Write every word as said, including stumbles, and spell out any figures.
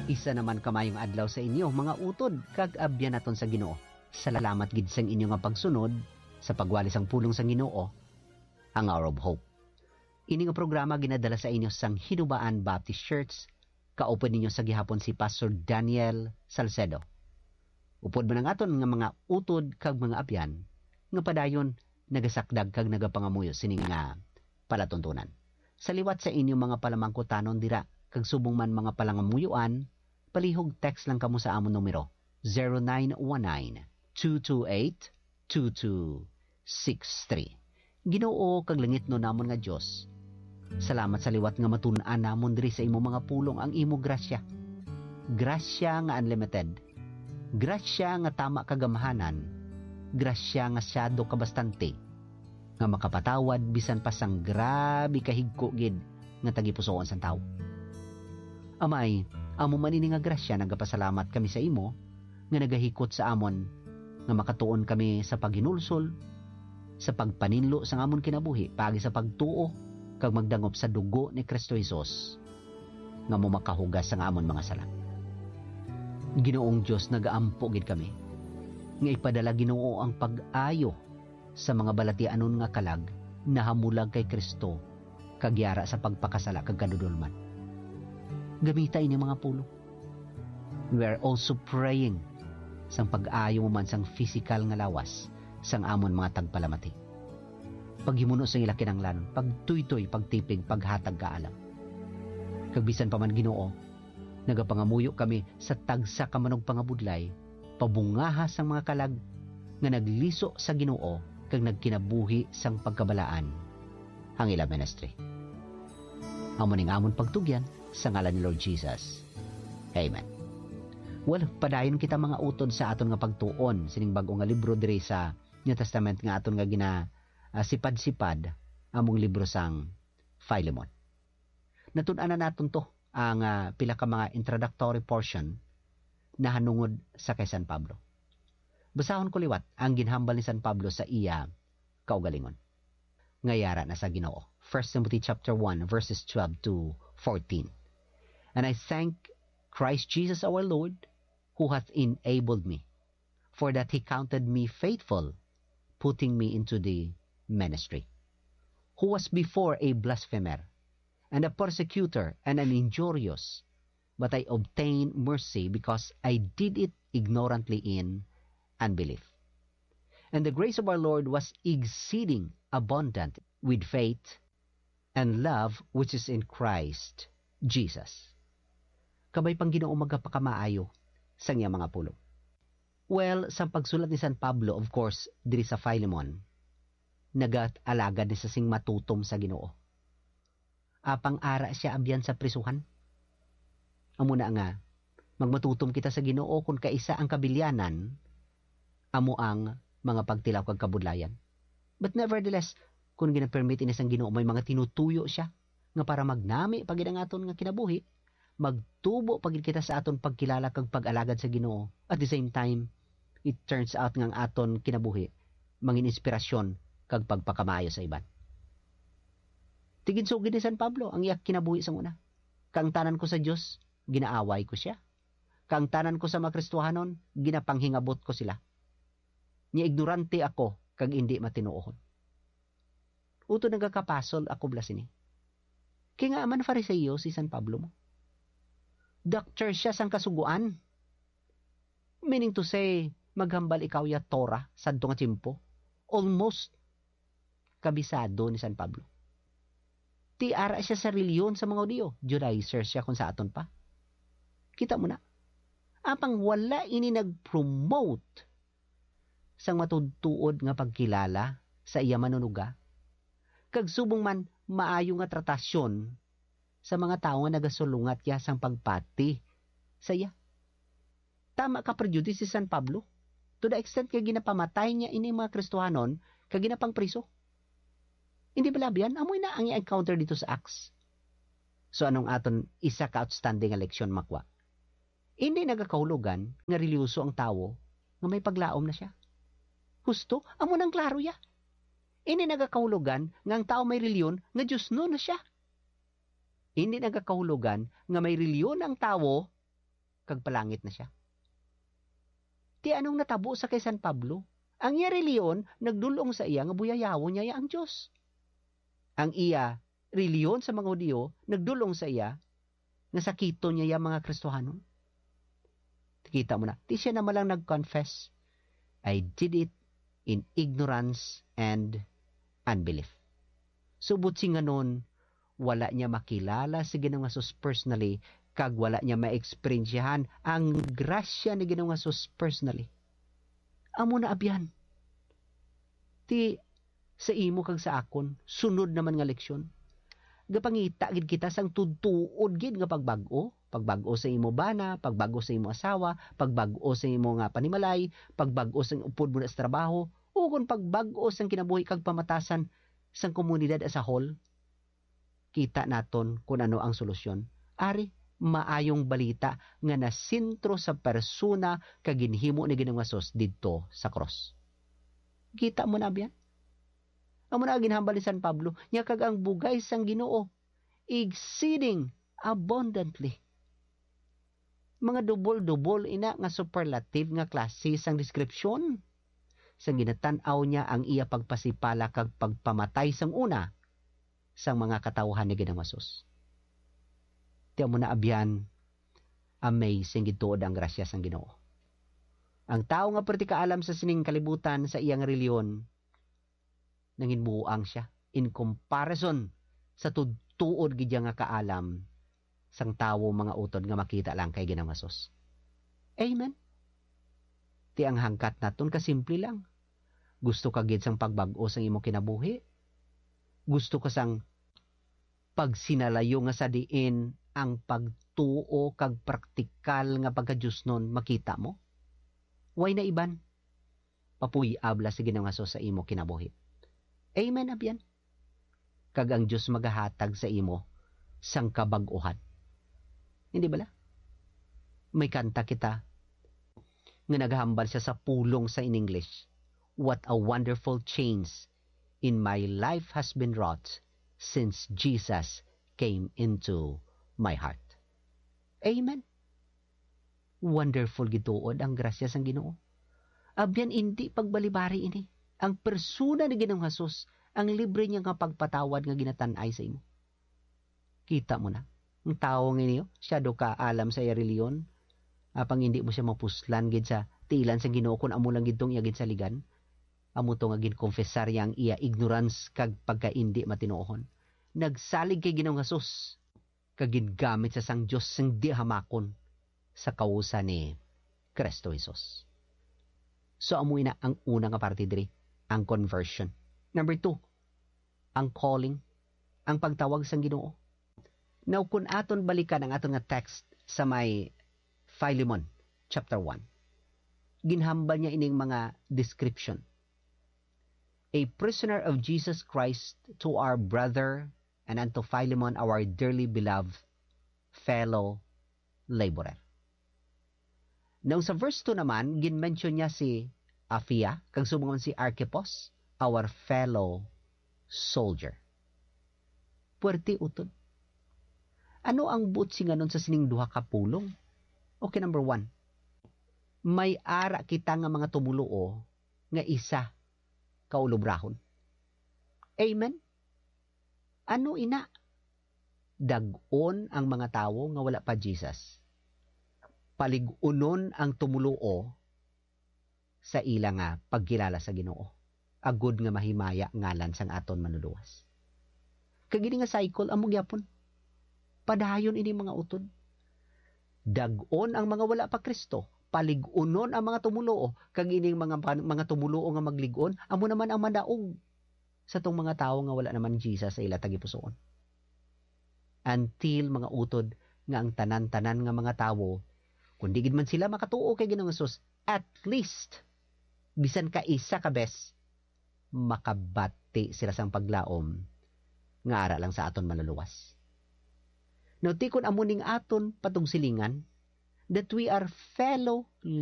Isa naman kamayong adlaw sa inyo, mga utod, kag abyan naton sa Ginoo. Salamat gid sang inyo nga pagsunod sa pagwali sang pulong sang Ginoo, ang Hour of Hope. Ini nga programa ginadala sa inyo sang Hinubaan Baptist Church. Kaupan ninyo sa gihapon si Pastor Daniel Salcedo. Upod man ang aton nga mga utod kag mga abyan, nga padayon nagasakdag kag nagapangamuyo sini nga palatuntunan. Saliwat sa inyo mga palamangkutanon dira, kag subong man mga palangamuyuan, palihog text lang kamo sa amon numero zero nine one nine, two two eight, two two six three. Ginoo kag langit no namon nga Dios, salamat sa liwat nga matun-an namon diri sa imo mga pulong ang imo grasya. Grasya nga unlimited. Grasya nga tama kagamahanan. Grasya nga syado kabastante. Nga makapatawad bisan pa sang grabe kahigko gid nga tagipusoon sang tawo. Amay, amo man ini nga grasya nagapasalamat kami sa imo nga nagahikot sa amon nga makatuon kami sa paghinulsol, sa pagpaninlo sa amon kinabuhi pagi sa pagtuo kag magdangop sa dugo ni Kristo Jesus nga mo makahugas sa amon mga sala. Ginoong Dios, nagaampo gid kami nga ipadala Ginoo ang pag-ayo sa mga balatianon nga kalag nahamulag kay Kristo kag yara sa pagpakasala kag kadudolman. Gamita ini mga pulong. We are also praying sang pag-ayo mo man sang physical nga lawas sang amon mga tagpalamati. Paghimuno sa ila kinanglan, pagtuytoy, pagtipig, paghatag kaalam. Kag bisan pa man Ginoo, nagapangamuyo kami sa tagsa ka manog pangabudlay, pabungaha sang mga kalag nga nagliso sa Ginoo kag nagkinabuhi sang pagkabalaan ang ila ministry. Amo ning amon pagtugyan sa ngalan ni Lord Jesus. Amen. Well, padayon kita mga utod sa aton nga pagtuon sining bag-o nga libro diri sa New Testament nga aton nga gina uh, sipad-sipad among libro sang Philemon. Natun-an na naton to ang uh, pila ka mga introductory portion na hanungod sa kay San Pablo. Basahon ko liwat ang ginhambal ni San Pablo sa iya kaugalingon. Ngayara na sa Ginoo. First Timothy chapter one verses twelve to fourteen. And I thank Christ Jesus our Lord, who hath enabled me, for that he counted me faithful, putting me into the ministry. Who was before a blasphemer, and a persecutor, and an injurious, but I obtained mercy because I did it ignorantly in unbelief. And the grace of our Lord was exceeding abundant with faith and love which is in Christ Jesus. Kabay pang Ginoo magapakamaayo sa iya mga pulong. Well, sa pagsulat ni San Pablo, of course, diri sa Philemon, nagat-alagad ni sa sing matutom sa Ginoo. Apang ara siya abyan sa prisuhan. Amo na nga, magmatutom kita sa Ginoo kung kaisa ang kabilyanan, amo ang mga pagtilaw kag kabudlayan. But nevertheless, kung gina-permit ini sang Ginoo, may mga tinutuyo siya nga para magnami pagid ang aton nga kinabuhi, magtubo pagid kita sa aton pagkilala kag pag-alagad sa Ginoo. At the same time, it turns out nga ang aton kinabuhi mangin inspirasyon kag pagpakamaayo sa iban. Tigid sugid ni San Pablo ang iyak kinabuhi sa una. Kang tanan ko sa Dios, ginaaway ko siya. Kang tanan ko sa mga Kristohanon, ginapanghingabot ko sila. Ni ignorante ako kag indi matinuohon. Uto nagakapasol ako blasini. Kaya nga man Fariseo si San Pablo mo. Doctor siya sang kasuguan. Meaning to say, maghambal ikaw ya Torah sadto nga tiyempo. Almost kabisado ni San Pablo. Ti ara siya sa reliyon sa mga Hudiyo. Judaizer siya kung sa aton pa. Kita mo na. Apang wala ini nag-promote sang matudtuod nga pagkilala sa iya manunuga. Kag subong man maayo nga tratasyon sa mga tao nga nagasulungat ya sang pagpati sa iya. Tama ka prejudice si San Pablo. To the extent kay ginapamatay niya ini mga Kristohanon kag ginapang priso. Hindi ba labihan? Amoy na ang i-encounter dito sa Acts. So anong aton isa ka outstanding nga leksyon makwa? Hindi nagakahulugan nga reliyoso ang tao nga may paglaom na siya. Husto, amo nang klaro ya. Hindi nagakahulugan nga ang tao may reliyon nga Diyos no na siya. Hindi nagakahulugan nga may reliyon ang tao kag palangit na siya. Ti anong natabo sa kay San Pablo? Ang iya reliyon nagdulong sa iya nga buyayawon niya ang Dios. Ang iya reliyon sa mga Hudiyo nagdulong sa iya nga sakito niya yung mga Kristohanon. Kita mo na, ti siya naman lang nag-confess, I did it in ignorance and unbelief. Subot si nga nun, wala niya makilala si Ginoong Hesus personally, kag wala niya ma-experiensyahan ang grasya ni Ginoong Hesus personally. Amo na abyan. Ti sa imo kag sa akon, sunod naman nga leksyon. Gapangita gid kita sang tudtuod gid nga pagbago, pagbago sa imo bana, pagbago sa imo asawa, pagbago sa imo nga panimalay, pagbago sa upod mo na sa trabaho, o kung pagbago sang kinabuhi kag pamatasan sang komunidad as a whole. Kita naton kung ano ang solusyon. Ari, maayong balita nga nasintro sa persona kag ginhimo ni Ginoong Hesus didto sa cross. Kita mo na biyan? Amo na ginhambal ni San Pablo, nya kag ang bugay sang Ginoo exceeding abundantly. Mga dubol-dubol ina nga superlative nga klase sang description. Sang ginatan-aw niya ang iya pagpasipala kag pagpamatay sang una sang mga katawhan ni Ginoong Hesus. Tiyan mo na abyan, amazing gituod ang grasya sang Ginoo. Ang tao nga perti kaalam sa sining kalibutan sa iyang reliyon, nanginbuang siya in comparison sa tudtuod gid nga kaalam sang tawo mga utod nga makita lang kay Ginoong Hesus. Amen. Ti ang hangkat naton kasimple lang. Gusto ka gid sang pagbag-o sang imong kinabuhi. Gusto ka sang pagsinalayo nga sa diin ang pagtuo kag praktikal nga pagka-Diosnon makita mo. Way na iban. Papuy abla sa Ginoong Hesus sa imo kinabuhi. Amen abyan. Kag ang Dios magahatag sa imo sang kabag-ohan. Hindi bala? May kanta kita nga naghambal siya sa pulong sa in English. What a wonderful change in my life has been wrought since Jesus came into my heart. Amen. Wonderful gituod ang grasya sang Ginoo. Abyan hindi pagbalibari ini. Ang persona ni Ginoong Hesus, ang libre niya nga pagpatawad nga ginatan-ay sa imo. Kita mo na. Ang tao ngayon, siya do ka alam sa iya reliyon, apang hindi mo siya mapuslan gid sa tiilan sa Ginoo kun amo lang gid tong iya gid saligan. Amo to nga ginkonfessar yang iya ignorance kag pagkaindi matinuohon. Nagsalig kay Ginoong Hesus kag gingamit sa sang Dios sing di hamakon sa kausa ni Kristo Jesus. So amoy na ang una nga parte diri, ang conversion. Number two, ang calling, ang pagtawag sang Ginoo. Now kung aton balikan ang aton nga text sa may Philemon chapter one, ginhambal niya ining mga description. A prisoner of Jesus Christ to our brother and unto Philemon, our dearly beloved fellow laborer. Now sa verse two naman, ginmention niya si Apphia, kang sumungon si Archippus, our fellow soldier. Puwerte utod. Ano ang butsi nga nun sa sining duha ka pulong? Okay, number one. May ara kita nga mga tumuluo nga isa kaulubrahon. Amen? Ano ina? Dag-on ang mga tawo nga wala pa Jesus. Paligunon ang tumuluo sa ila nga pagkilala sa Ginoo. Agud nga mahimaya ngalan sang aton manuluwas. Kagini nga cycle among gyapon. Padayon ini mga utod. Dag-on ang mga wala pa Kristo. Paligunon ang mga tumuluo. Kag ining mga mga tumuluo nga magligon, amo naman ang madaog sa tong mga tawo nga wala naman Jesus sa ila tagipusoon. Until mga utod nga ang tanan-tanan nga mga tawo, kung di gid man sila makatuo kay Ginoong Hesus, at least bisan ka isa ka bes, makabati sila sang paglaom nga ara lang sa aton maluluwas. Now, tikon amuning aton patong silingan that we are fellow